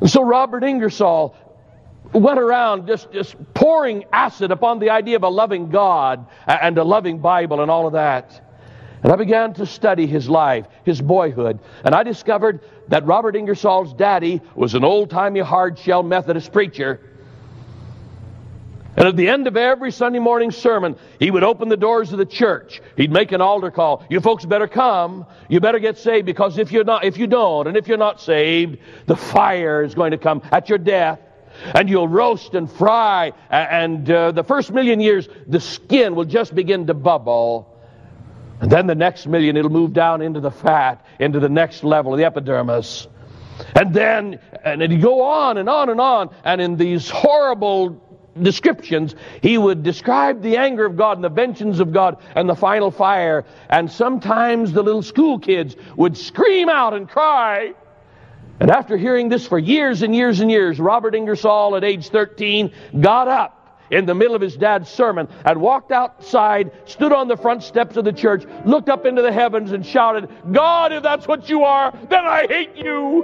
So Robert Ingersoll went around just pouring acid upon the idea of a loving God and a loving Bible and all of that. And I began to study his life, his boyhood, and I discovered that Robert Ingersoll's daddy was an old-timey, hard-shell Methodist preacher. And at the end of every Sunday morning sermon, he would open the doors of the church. He'd make an altar call. You folks better come. You better get saved, because if you don't, and if you're not saved, the fire is going to come at your death. And you'll roast and fry, and the first 1,000,000 years, the skin will just begin to bubble. And then the next 1,000,000, it'll move down into the fat, into the next level, the epidermis. And it'd go on and on and on. And in these horrible descriptions, he would describe the anger of God and the vengeance of God and the final fire. And sometimes the little school kids would scream out and cry. And after hearing this for years and years and years, Robert Ingersoll at age 13 got up in the middle of his dad's sermon and walked outside, stood on the front steps of the church, looked up into the heavens and shouted, "God, if that's what you are, then I hate you."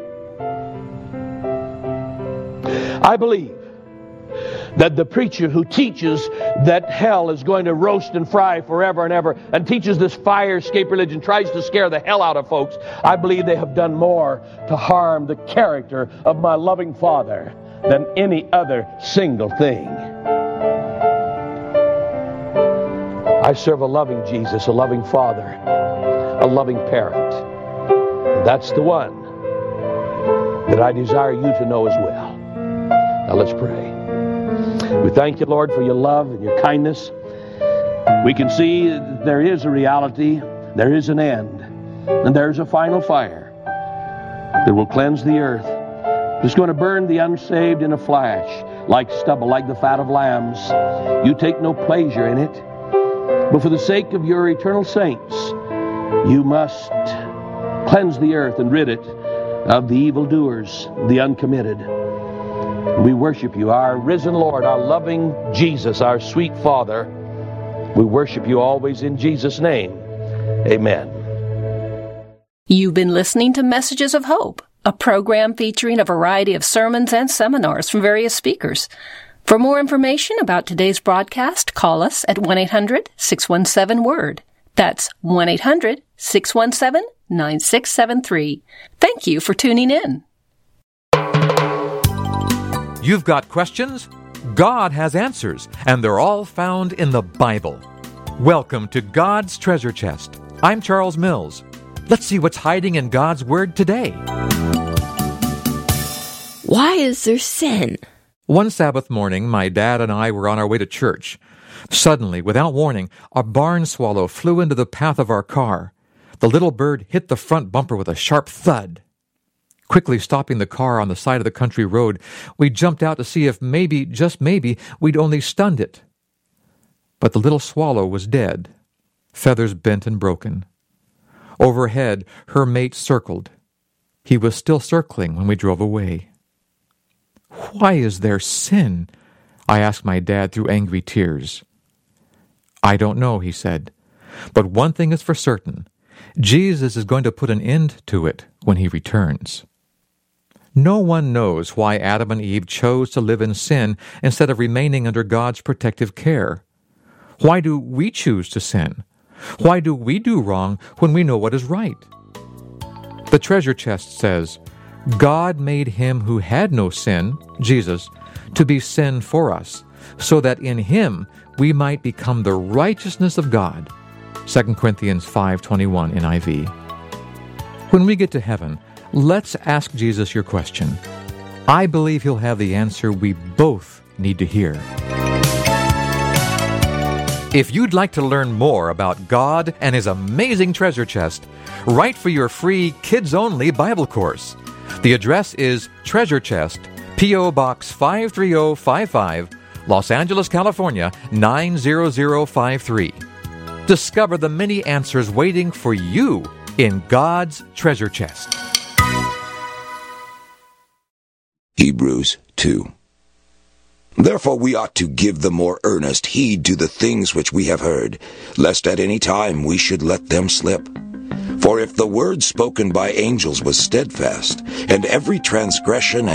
I believe that the preacher who teaches that hell is going to roast and fry forever and ever, and teaches this fire escape religion, tries to scare the hell out of folks, I believe they have done more to harm the character of my loving Father than any other single thing. I serve a loving Jesus, a loving Father, a loving parent. That's the one that I desire you to know as well. Now let's pray. We thank you, Lord, for your love and your kindness. We can see there is a reality, there is an end, and there's a final fire that will cleanse the earth. It's going to burn the unsaved in a flash, like stubble, like the fat of lambs. You take no pleasure in it. But for the sake of your eternal saints, you must cleanse the earth and rid it of the evildoers, the uncommitted. We worship you, our risen Lord, our loving Jesus, our sweet Father. We worship you always in Jesus' name. Amen. You've been listening to Messages of Hope, a program featuring a variety of sermons and seminars from various speakers. For more information about today's broadcast, call us at 1-800-617-WORD. That's 1-800-617-9673. Thank you for tuning in. You've got questions? God has answers, and they're all found in the Bible. Welcome to God's Treasure Chest. I'm Charles Mills. Let's see what's hiding in God's Word today. Why is there sin? One Sabbath morning, my dad and I were on our way to church. Suddenly, without warning, a barn swallow flew into the path of our car. The little bird hit the front bumper with a sharp thud. Quickly stopping the car on the side of the country road, we jumped out to see if maybe, just maybe, we'd only stunned it. But the little swallow was dead, feathers bent and broken. Overhead, her mate circled. He was still circling when we drove away. "Why is there sin?" I asked my dad through angry tears. "I don't know," he said. "But one thing is for certain. Jesus is going to put an end to it when he returns." No one knows why Adam and Eve chose to live in sin instead of remaining under God's protective care. Why do we choose to sin? Why do we do wrong when we know what is right? The treasure chest says, God made him who had no sin, Jesus, to be sin for us, so that in him we might become the righteousness of God. 2 Corinthians 5:21 NIV. When we get to heaven, let's ask Jesus your question. I believe he'll have the answer we both need to hear. If you'd like to learn more about God and his amazing treasure chest, write for your free kids-only Bible course. The address is Treasure Chest, P.O. Box 53055, Los Angeles, California, 90053. Discover the many answers waiting for you in God's treasure chest. Hebrews 2. Therefore we ought to give the more earnest heed to the things which we have heard, lest at any time we should let them slip. For if the word spoken by angels was steadfast, and every transgression and disobedience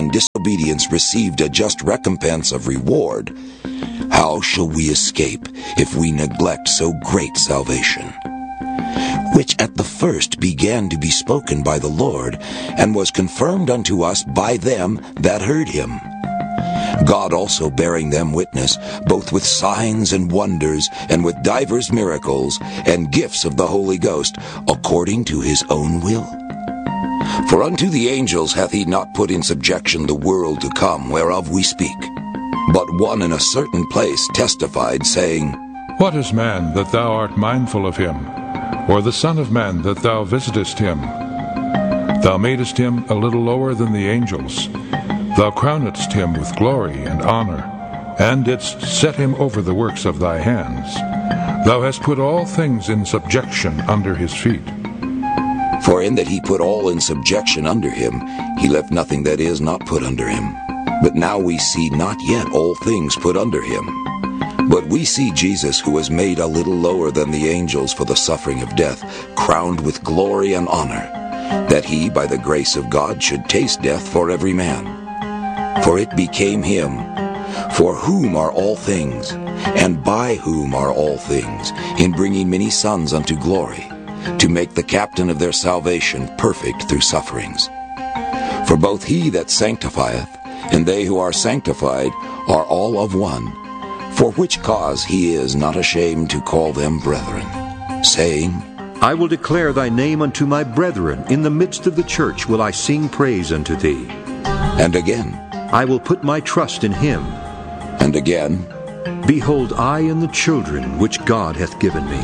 disobedience received a just recompense of reward, how shall we escape if we neglect so great salvation? Which at the first began to be spoken by the Lord, and was confirmed unto us by them that heard him. God also bearing them witness, both with signs and wonders, and with divers miracles, and gifts of the Holy Ghost, according to his own will. For unto the angels hath he not put in subjection the world to come, whereof we speak. But one in a certain place testified, saying, What is man that thou art mindful of him, or the Son of Man that thou visitest him? Thou madest him a little lower than the angels. Thou crownedst him with glory and honor, and didst set him over the works of thy hands. Thou hast put all things in subjection under his feet. For in that he put all in subjection under him, he left nothing that is not put under him. But now we see not yet all things put under him. But we see Jesus, who was made a little lower than the angels for the suffering of death, crowned with glory and honor, that he, by the grace of God, should taste death for every man. For it became him, for whom are all things, and by whom are all things, in bringing many sons unto glory, to make the captain of their salvation perfect through sufferings. For both he that sanctifieth, and they who are sanctified, are all of one, for which cause he is not ashamed to call them brethren, saying, I will declare thy name unto my brethren. In the midst of the church will I sing praise unto thee. And again, I will put my trust in him. And again, Behold, I and the children which God hath given me.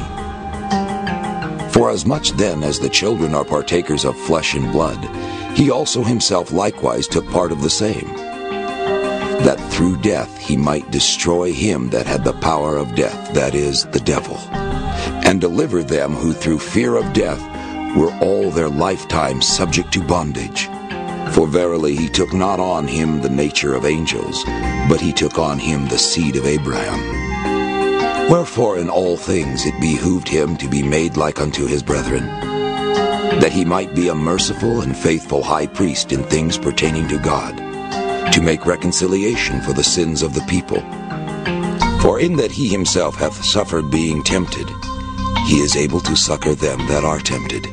Forasmuch then as the children are partakers of flesh and blood, he also himself likewise took part of the same, that through death he might destroy him that had the power of death, that is, the devil, and deliver them who through fear of death were all their lifetime subject to bondage. For verily he took not on him the nature of angels, but he took on him the seed of Abraham. Wherefore in all things it behooved him to be made like unto his brethren, that he might be a merciful and faithful high priest in things pertaining to God, to make reconciliation for the sins of the people. For in that he himself hath suffered being tempted, he is able to succor them that are tempted.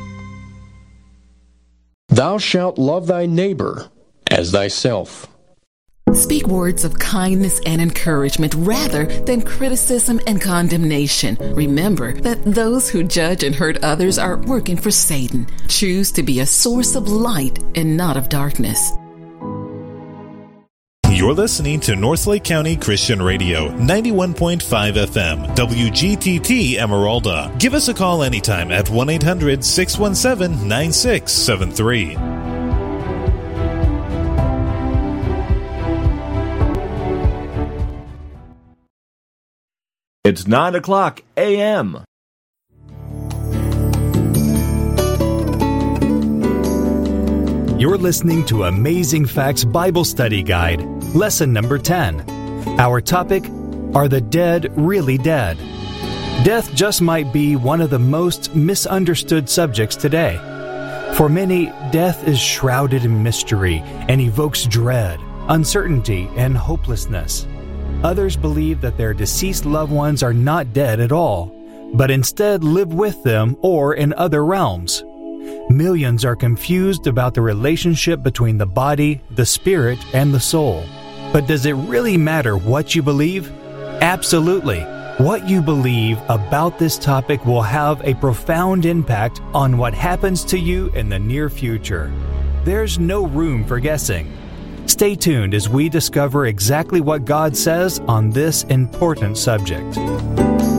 Thou shalt love thy neighbor as thyself. Speak words of kindness and encouragement rather than criticism and condemnation. Remember that those who judge and hurt others are working for Satan. Choose to be a source of light and not of darkness. You're listening to Northlake County Christian Radio, 91.5 FM, WGTT Emeralda. Give us a call anytime at 1-800-617-9673. It's 9:00 a.m. You're listening to Amazing Facts Bible Study Guide, Lesson Number 10. Our topic, Are the Dead Really Dead? Death just might be one of the most misunderstood subjects today. For many, death is shrouded in mystery and evokes dread, uncertainty, and hopelessness. Others believe that their deceased loved ones are not dead at all, but instead live with them or in other realms. Millions are confused about the relationship between the body, the spirit, and the soul. But does it really matter what you believe? Absolutely. What you believe about this topic will have a profound impact on what happens to you in the near future. There's no room for guessing. Stay tuned as we discover exactly what God says on this important subject.